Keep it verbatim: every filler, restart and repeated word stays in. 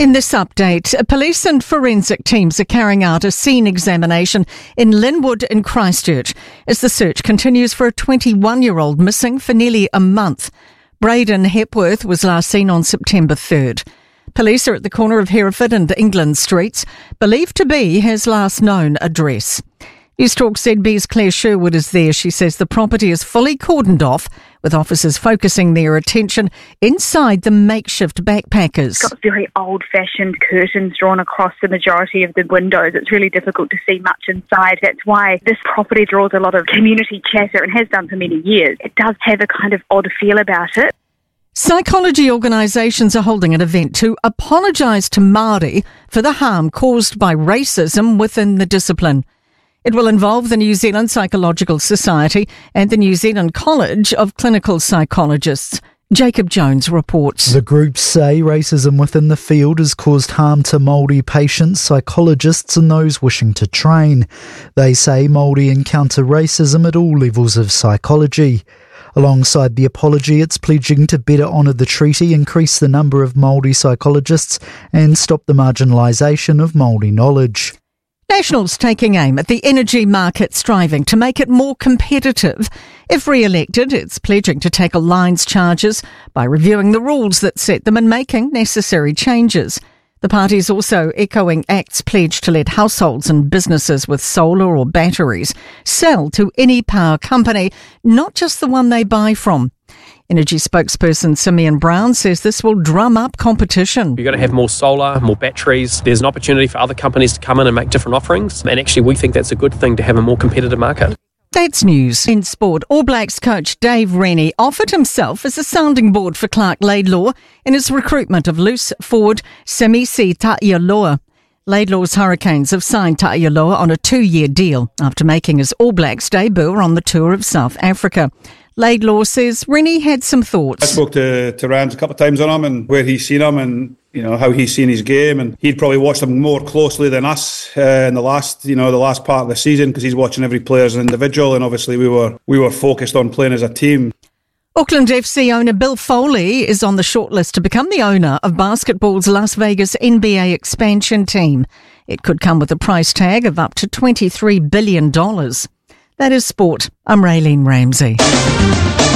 In this update, police and forensic teams are carrying out a scene examination in Linwood in Christchurch as the search continues for a twenty-one-year-old missing for nearly a month. Braden Hepworth was last seen on September third. Police are at the corner of Hereford and England Streets, believed to be his last known address. Newstalk Z B's Claire Sherwood is there. She says the property is fully cordoned off, with officers focusing their attention inside the makeshift backpackers. It's got very old-fashioned curtains drawn across the majority of the windows. It's really difficult to see much inside. That's why this property draws a lot of community chatter and has done for many years. It does have a kind of odd feel about it. Psychology organisations are holding an event to apologise to Māori for the harm caused by racism within the discipline. It will involve the New Zealand Psychological Society and the New Zealand College of Clinical Psychologists. Jacob Jones reports. The groups say racism within the field has caused harm to Māori patients, psychologists and those wishing to train. They say Māori encounter racism at all levels of psychology. Alongside the apology, it's pledging to better honour the treaty, increase the number of Māori psychologists and stop the marginalisation of Māori knowledge. Nationals taking aim at the energy market, striving to make it more competitive. If re-elected, it's pledging to tackle lines charges by reviewing the rules that set them and making necessary changes. The party is also echoing ACT's pledge to let households and businesses with solar or batteries sell to any power company, not just the one they buy from. Energy spokesperson Simeon Brown says this will drum up competition. You've got to have more solar, more batteries. There's an opportunity for other companies to come in and make different offerings. And actually, we think that's a good thing to have a more competitive market. That's news. In sport, All Blacks coach Dave Rennie offered himself as a sounding board for Clark Laidlaw in his recruitment of loose forward Semisi Ta'ialoa. Laidlaw's Hurricanes have signed Ta'ialoa on a two-year deal after making his All Blacks debut on the tour of South Africa. Laidlaw says Rennie had some thoughts. I spoke to, to Rams a couple of times on him and where he's seen him and, you know, how he's seen his game, and he'd probably watched him more closely than us uh, in the last, you know, the last part of the season because he's watching every player as an individual, and obviously we were we were focused on playing as a team. Auckland F C owner Bill Foley is on the shortlist to become the owner of basketball's Las Vegas N B A expansion team. It could come with a price tag of up to twenty-three billion dollars. That is sport. I'm Raylene Ramsey.